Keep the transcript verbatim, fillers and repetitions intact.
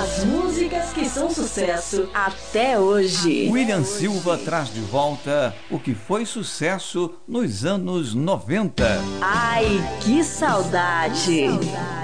As músicas que são sucesso até hoje. William Silva traz de volta o que foi sucesso nos anos noventa. Ai, que saudade!